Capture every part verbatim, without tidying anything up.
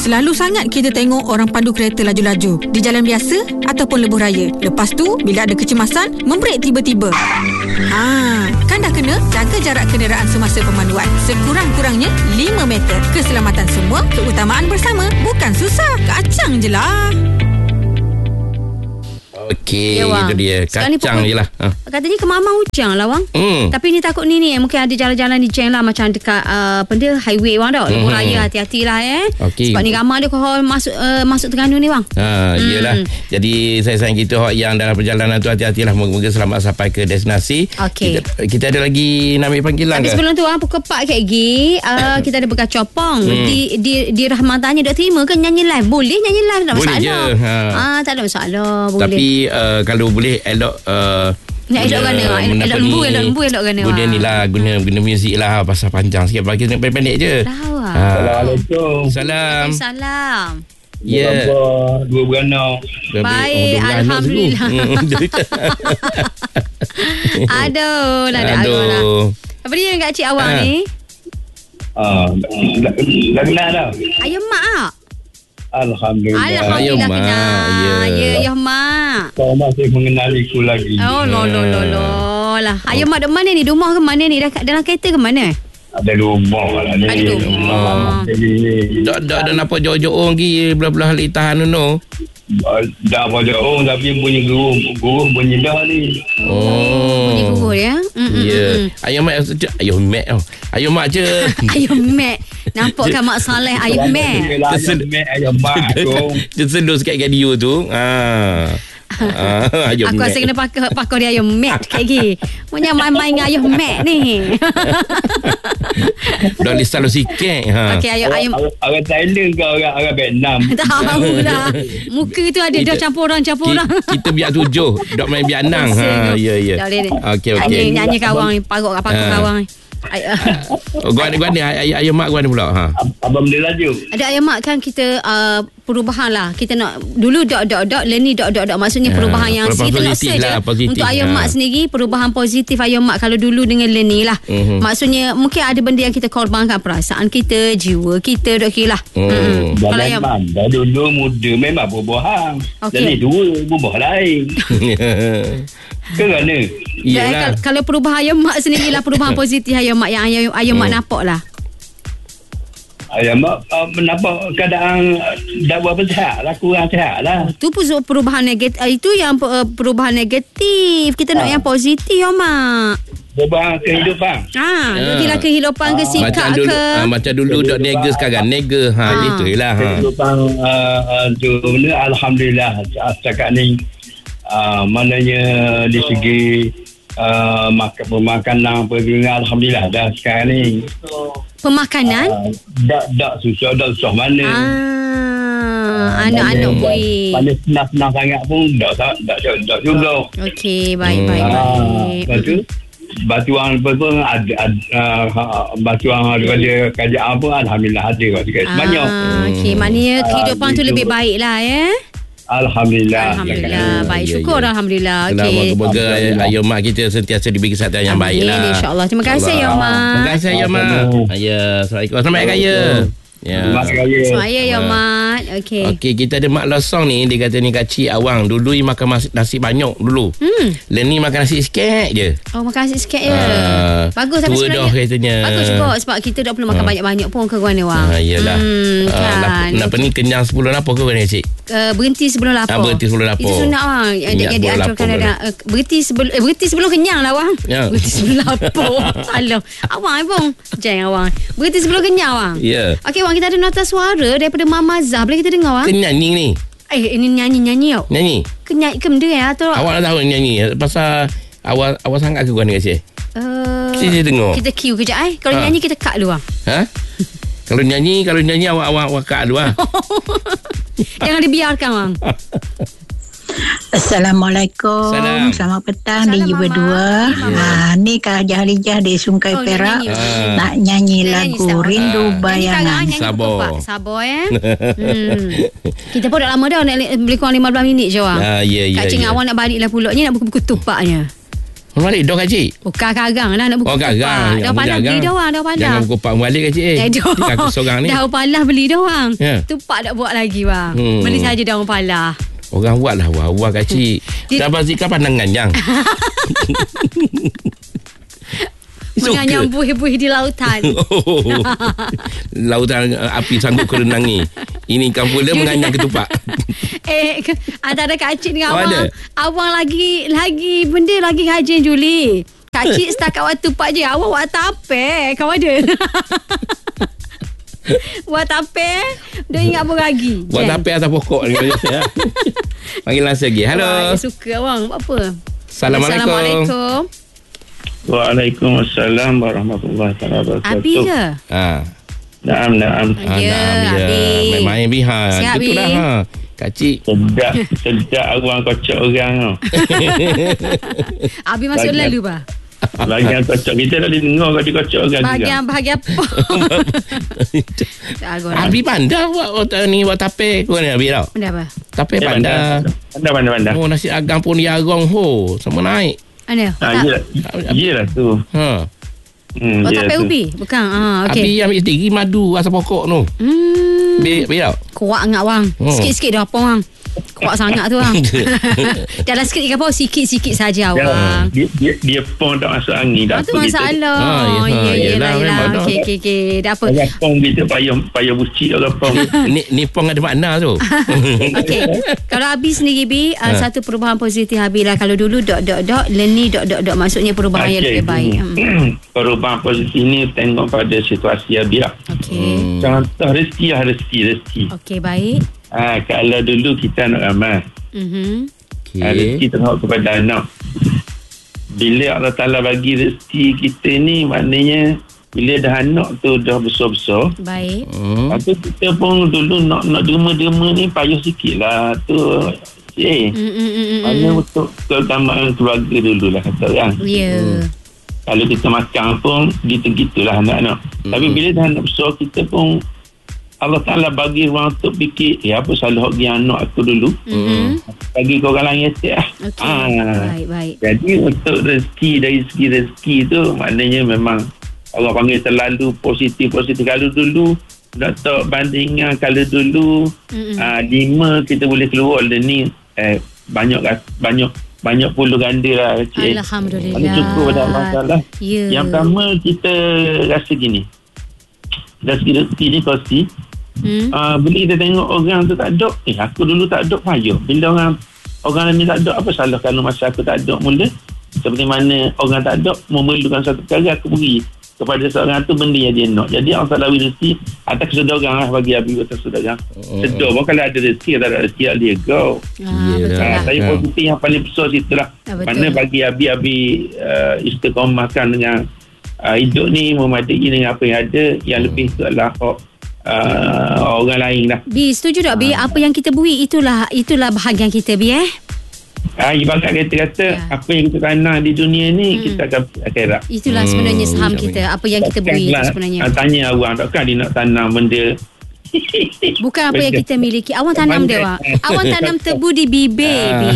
Selalu sangat kita tengok orang pandu kereta laju-laju di jalan biasa ataupun lebuh raya. Lepas tu, bila ada kecemasan, membrek tiba-tiba. Ha, kan dah kena jaga jarak kenderaan semasa pemanduan. Sekurang-kurangnya lima meter. Keselamatan semua, keutamaan bersama. Bukan susah, kacang je lah. Okey, ya, itu dia. Kacang je lah. Ha. Katanya kemamang hujan lah, Wang. Hmm. Tapi ni takut ni ni. Mungkin ada jalan-jalan di Jeng lah. Macam dekat uh, apa dia, highway, Wang tau. Lebuh Hmm. raya, hati-hati lah eh. Okey. Sebab ni ramai dia kalau masuk uh, masuk Terengganu ni, Wang. Ha, Hmm. iyalah. Jadi saya sayang kita awak yang dalam perjalanan tu hati-hatilah, moga-moga selamat sampai ke destinasi. Okey. Kita, kita ada lagi nak ambil panggilan Tapi ke? sebelum tu, Wang, pukul empat K G, uh, kita ada bekal copong. Hmm. Di di di Rahman tanya, dok terima ke nyanyi live? Boleh nyanyi live, tak Boleh masalah. je, ha. Ah, tak ada masalah, boleh. Tapi uh, kalau boleh elok uh, Nak elok gana, elok- elok lembu, elok lembu, elok gana, Guna Wang. ni lah, guna guna muzik lah, pasal panjang sikit. Bagi kita pendek-pendek je. Tahu ah. Ha. Assalamualaikum. Salam. Salam. Ya. Apa dua beranak. Baik, Alhamdulillah. Aduh, lah ada arwah lah. Aduh. Apa dia kat cik awak Ha. ni? Ah, dah, dah kenal dah. Ayah mak ah. Alhamdulillah. Alhamdulillah Ayah mak, kenal. ya. Ya, ya mak. Kau masih mengenaliku lagi. Oh, lo lo lo lo lah. Ayah mak dek mana ni? Di rumah ke mana ni? Dah dalam kereta ke mana? Ada rumah lah ni. Ada rumah. Jadi ni. Dak dak dah nampak jauh-jauh pergi belah-belah halik tahan tu no. Dah banyak orang tapi bunyi guru guru bunyi dah ni. Oh. Bunyi guru dia. Mm, mm, Ya. mm. Ayah mak ayah mak oh. Ayah mak je. Ayah mak. Nampak kan Mak Saleh ayah mak. Ayah mak, ayah mak aku. Tersedus kat radio tu. Ha. Ah, ayah Aku mak. rasa kena pakai pakai dia ayah mat kat gigi. Punya main-main dengan ayah mat ni. Dah list selalu sikit. Ha. Okey, ayah ayah Orang, orang Thailand ke orang orang Vietnam? tahu lah. Muka tu ada dah Kita- campur orang campur orang. Ki- Kita biar tujuh. Dok main biar enang. Ha, ya ya. Dah boleh ni. Okey Nyanyi, okey. nyanyi kawang ni, paruk kat paruk Ah. kawang ni. Ay- Oh, gua ni gua ni ayah ayah mak gua ni pula. Ha. Abang dia laju. Ada ayah mak kan kita uh, perubahan lah. Kita nak dulu dot dot dot learn ni dot dot dot maksudnya Ya, perubahan yang perubahan kita nak positif search lah, je. positif. Untuk ayah Ha. mak sendiri perubahan positif ayah mak kalau dulu dengan learn ni lah. Mhm. Maksudnya mungkin ada benda yang kita korbankan, perasaan kita, jiwa kita, dok okey lah. Hmm. Mm. Kalau Jangan yang pandai dulu muda memang berbohong. Okey. Dan ni tua berbohong lain. Kerana Dan Iyalah. kalau, kalau perubahan ayah mak sendiri lah perubahan positif ayah mak yang ayah, ayah mak Hmm. nampak lah. ayah mak uh, nampak keadaan uh, dah berapa sihat lah, kurang sihat lah. Itu perubahan negatif, itu yang uh, perubahan negatif. Kita nak Ah. yang positif ya mak. Berbohong kehidupan. Ha, Ya. gila kehidupan ke sikap Macam dulu ke. ah, macam dulu dok nega sekarang nega. Ha, Ha. gitulah. Ha. Kehidupan uh, uh, tu benda Alhamdulillah setakat ni uh, maknanya di segi uh, makan pemakanan pergerakan Alhamdulillah dah sekarang ni. Pemakanan. Uh, tak tak susah, tak susah mana. Ah, anak-anak boleh. Pada senang-senang sangat pun tak tak tak, tak, tak juga. Okey, baik Hmm. baik Ah, baik. lepas tu bantuan apa pun ada, ada uh, bantuan daripada kerajaan pun Alhamdulillah ada kat sikit sebanyak. Ah, okey, maknanya Ah, kehidupan tu itu. lebih baik lah ya. Alhamdulillah. Alhamdulillah. Baik, Ya, syukur ya. alhamdulillah. Kenapa Okey. moga Alhamdulillah. ayah mak kita sentiasa diberi kesihatan yang Amin, baik lah. insya-Allah. Terima kasih ya Terima mak. kasih ayah mak. Ya, Assalamualaikum. Selamat hari raya. Ya. Selamat hari raya. Semaya ya Ah. mak. Okey. Okey, kita ada Mak Losong ni. Dia kata ni kacik awang. Dulu dia makan mas- nasi banyak dulu. Hmm. Dan ni makan nasi sikit je. Oh, makasih sikit ya. Ah, Bagus tapi tua dah sebenarnya. katanya. Bagus juga sebab kita tak perlu makan Ah. banyak-banyak pun ke guana wang. Ha, iyalah. Hmm, Ah, kan. nap- Kenapa ni kenyang sebelum lapar ke kan cik? Uh, berhenti sebelum lapar. Ah, berhenti sebelum lapar. Itu sunat wang. Yang, Ingat yang sebelum diajarkan lapar ada uh, berhenti sebelum eh, berhenti sebelum kenyang lah wang. Ya. Berhenti sebelum lapar. Salah. Awang pun. Jangan awang. Berhenti sebelum kenyang wang. Ya. Okey wang, kita ada nota suara daripada Mama Zah. Boleh kita dengar wang? Kenyang ni ni. Eh ini nyanyi-nyanyi tau. Nyanyi. Kenyanyi ke benda ya atau Awak nak tahu nyanyi. Pasal awal awal sangat ke kan cik? uh, Kita dengar. kita cue kejap eh. Kalau Ha. nyanyi kita cut dulu wang. Ha? Kalau nyanyi, kalau nyanyi awak awak awak kat dulu ah. Jangan dibiarkan wang. Assalamualaikum. Salam. Selamat petang Salam, di Mama. berdua. Ha, ni Kak Halijah dari Sungai Oh, Perak dia nyanyi. Ah. nak nyanyi Dia nyanyi, lagu Ustaz. Rindu Nyanyi Bayangan. kakak, nyanyi Sabar. betul, Pak. Sabar eh. hmm. Kita pun dah lama dah nak lebih kurang lima belas minit je wang. Ah, ya ya. Kak Cing ya. awak nak balik lah pulaknya nak buku-buku tupaknya. Balik dah kacik. Bukan karang lah nak buka Oh, karang. kupak. Dah palah beli dah orang. Dah palah. Jangan buka kupak balik kacik eh. Eh, dah. Aku seorang ni. Dah palah beli dah orang. Ya. Tupak tak buat lagi bang. Hmm. Beli saja dah orang palah. Orang buat lah awal kacik. Dia- Dah pastikan pandangan yang. Menganyam buih-buih di lautan. Oh, lautan uh, api sanggup kerenangi. Ini kampung dia menganyam ketupat. Eh, ke, antara Kak Cik dengan Oh, abang, ada? abang lagi lagi benda lagi rajin Juli. Kak Cik setakat waktu pak je. Awak buat tapek. Kau ada? Buat tapek. Dia ingat abang lagi. Buat tapik atas pokok ni. Panggil langsung lagi. Hello. Wah, dia suka abang. Buat apa? Assalamualaikum. Assalamualaikum. Waalaikumsalam warahmatullahi wabarakatuh. Abi ke? Ha. Naam, naam. Ah, Ya, nah, Abi. Main-main biha. Sihat, Betul Abi. dah ha. Kacik. Sedap, sedap orang kocok orang tu. Abi masuk Bagian- lalu bah. Bagian kocok. Kita dah dengar kau dikocok orang juga. Bahagian bahagian apa? Tak agak. Abi pandai buat buat ni buat tapik. Kau ni Abi tau. Benda apa? Tapik Eh, pandai. Pandai, pandai, pandai. Oh, nasi agang pun diarong ho. Sama naik. Mana? Ha, Tak. yelah. Yelah tu. Ha. Hmm, Oh, yelah tapek tu. ubi? Bukan. Ah, Abi okey. ambil sendiri madu asal pokok tu. Hmm. Bi bi tau. Kuat sangat bang. Oh. Sikit-sikit dah apa bang. Kuat sangat tu bang. Dalam sikit ke apa? Sikit-sikit saja Dia, bang. dia, dia, dia pun tak masuk angin. Ah, Tak tu apa kita. masalah. Ah, ya, Oh, ya, yelah, yelah, yelah. memang dah. Okey, okey, okey. Dah apa? Orang pong kita payah, payah bucik orang pong. Ni ni pong ada makna tu. Okey. Kalau Abi sendiri Bi, uh, Ha. satu perubahan positif Abi lah. Kalau dulu dot dot dot, learning dot dot dot, maksudnya perubahan yang Okey. lebih baik. Hmm. Perubahan positif ni tengok pada situasi Abia. Okey. Contoh rezeki lah, rezeki, rezeki. Okey, baik. Ha, kalau dulu kita nak ramal, Mhm. ha, rezeki Okey. tengok kepada anak. Bila Allah Ta'ala bagi rezeki kita ni, maknanya bila dah anak tu dah besar-besar, Baik. Hmm. lepas tu kita pun dulu nak nak derma-derma ni payah sikit lah tu. Eh, Mm, mm, mm, mm, mana mm. untuk keutamaan keluarga dulu lah kata orang. Ya. Kalau kita makan pun gitu-gitulah anak-anak. Hmm. Tapi bila dah anak besar, kita pun Allah Ta'ala bagi ruang untuk fikir, eh apa salah pergi anak aku dulu, Mhm. bagi ke orang lain estate lah. Okey. Ah. Baik, baik. Jadi untuk rezeki, dari segi rezeki tu maknanya memang Allah panggil terlalu positif-positif. Kalau dulu nak tahu bandingan, kalau dulu Mm-mm. ah, lima kita boleh keluar, dan ni eh, banyak banyak banyak puluh ganda lah. Cik. Alhamdulillah. Kalau cukup pada Allah Ta'ala. Ya. Yang pertama kita rasa gini, dari segi rezeki ni kongsi. Hmm. Uh, bila kita tengok orang tu tak ada, eh aku dulu tak ada payah. Bila orang orang lain tak ada, apa salah kalau masa aku tak ada mula? Seperti mana orang tak ada memerlukan satu perkara, aku beri kepada seorang tu benda yang dia nak. Jadi Allah Ta'ala beri rezeki atas kesedaran lah bagi Abi atas kesedaran. Oh. Sedar pun kalau ada rezeki, kalau tak ada rezeki dia go. Ah, Ya, betul dah. lah. Ha, saya Ya. positif yang paling besar situ lah. Ah, betul. Mana bagi Abi-Abi uh, istiqamahkan dengan uh, hidup ni memadai dengan apa yang ada, yang Hmm. lebih tu adalah hak uh, orang lain lah. Bi, setuju tak Bi? Apa yang kita bui itulah itulah bahagian kita Bi eh? Ha, ibarat kita kata, Ya. apa yang kita tanam di dunia ni, Hmm. kita akan akhirat. Itulah Hmm, sebenarnya saham betul. kita. Apa yang kita bui itu Takkanlah, sebenarnya. ah, tanya orang, takkan dia nak tanam benda. Bukan apa yang kita miliki. Awang tanam dia, Wak. Awang tanam tebu di bibir, Bi.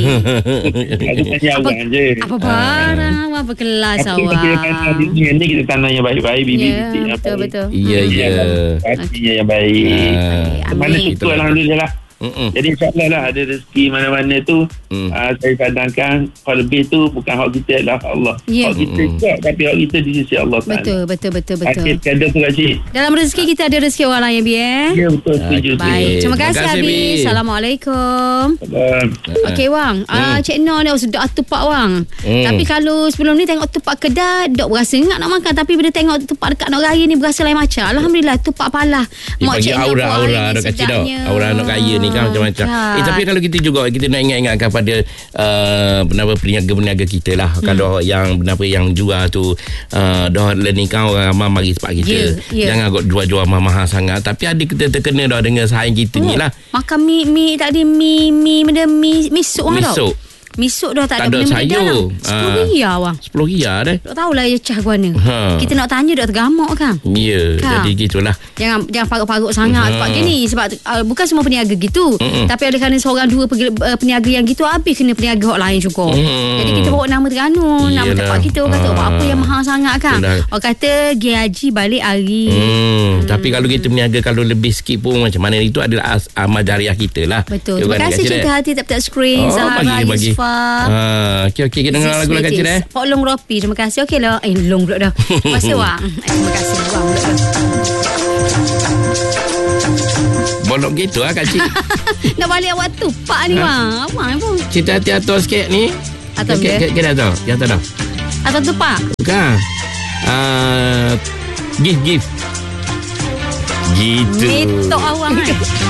Ada tanya Apa- orang je. Apa barang, Awang berkelas Apa yang kita tanam di awak. dunia ni, kita tanam yang baik-baik, bibi Ya, bibi yang betul, baik. betul. Ya, ya. Hatinya yang baik. Ah. Mana Amin. syukur Alhamdulillah lah. Mm-mm. Jadi insyaAllah lah ada rezeki mana-mana tu. Hmm. uh, Saya cadangkan kalau lebih tu bukan hak kita adalah hak Allah. Ya. Hak kita Hmm. juga, tapi hak kita di sisi Allah Ta'ala. Betul, betul, betul, betul. Akhir kadar tu Kak Cik. Dalam rezeki kita ada rezeki orang lain, Bi eh? Ya betul, setuju. Okey. Baik. Terima Terima kasih, kasih, Abi. Bi. Assalamualaikum. Salam. Okey, Wang. Ah, Cik Noh ni oh, sedap tupak, Wang. Hmm. Tapi kalau sebelum ni tengok tupak kedai, dok berasa ingat nak makan. Tapi bila tengok tupak dekat Nok Raya ni berasa lain macam. Alhamdulillah, tupak palah. Dia Mak bagi Cik Noh pun aura-aura hari ni dok kacik tau. sedapnya. Aura anak kaya ni kan macam-macam. Kan. Eh tapi kalau kita juga kita nak ingat-ingatkan pada uh, penapa peniaga-peniaga kita lah. Hmm. Kalau yang penapa yang jual tu uh, dah learning kan orang ramai mari tempat kita. Ya, ya. Jangan kau jual-jual mahal-mahal sangat. Tapi ada kita terkena dah dengan saing kita ni lah. Makan mi mi tadi mi mi benda mi mi sup orang Mi tau. sup. Misuk dah tak, Tak ada ada benda-benda sayur. dah. Sepuluh Ah. riyal bang. Sepuluh riyal dah. Tak tahulah ya cah gua ni. Ha. Kita nak tanya dah tergamuk kan. Ya, Kan? jadi gitulah. Jangan jangan parut-parut sangat Ha. sebab gini sebab uh, bukan semua peniaga gitu. Mm-mm. Tapi ada kerana seorang dua pergi, uh, peniaga yang gitu habis kena peniaga hok lain juga. Mm. Jadi kita bawa nama Terengganu, nama Iyalah. tempat kita orang kata Ha. buat apa yang mahal sangat kan. Itulah. Orang kata pergi haji balik hari. Hmm, hmm. Tapi kalau kita berniaga kalau lebih sikit pun macam mana, itu adalah as, amal jariah kita lah. Betul. Ya, Terima kan, kasih Kak Cik, cinta eh? hati tap-tap screen. Oh, Zahra, bagi bagi. Yusfa. Ha, okey okey kita dengar lagu lah Kak Cik eh. Pak Long Ropi. Terima kasih. Okey lah. Eh, long pula dah. Terima kasih Wang. Eh, terima kasih Wang pula dah. Bolok gitu lah Kak Cik. Nak balik waktu Pak ni Ha? Wang. Abang pun. Cerita hati atur sikit ni. Atur Okey, dia. kita tahu. Yang tahu dah. Atau tu Pak. Bukan. Ah, gift gift. Gitu. Metok awang kan.